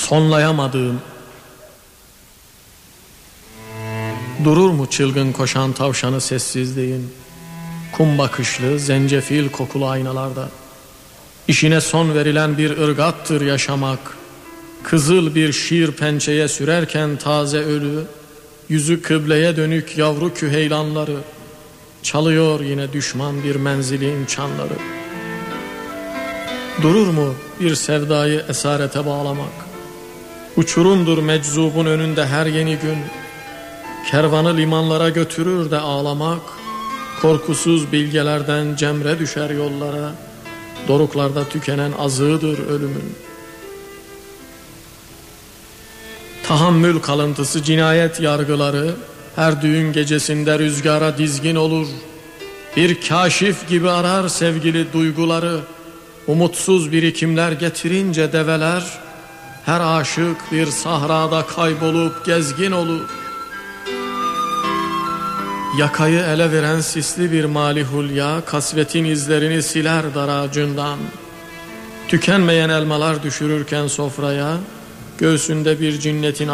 sonlayamadığım. Durur mu çılgın koşan tavşanı sessizliğin, kum bakışlı, zencefil kokulu aynalarda? İşine son verilen bir ırgattır yaşamak. Kızıl bir şiir pençeye sürerken taze ölü, yüzü kıbleye dönük yavru küheylanları, çalıyor yine düşman bir menzilin çanları. Durur mu bir sevdayı esarete bağlamak? Uçurumdur meczubun önünde her yeni gün. Kervanı limanlara götürür de ağlamak, korkusuz bilgelerden cemre düşer yollara, doruklarda tükenen azığıdır ölümün. Tahammül kalıntısı cinayet yargıları, her düğün gecesinde rüzgara dizgin olur. Bir kaşif gibi arar sevgili duyguları, umutsuz birikimler getirince develer, her aşık bir sahrada kaybolup gezgin olur. Yakayı ele veren sisli bir mali hulya, kasvetin izlerini siler dar ağacından. Tükenmeyen elmalar düşürürken sofraya, göğsünde bir cinnetin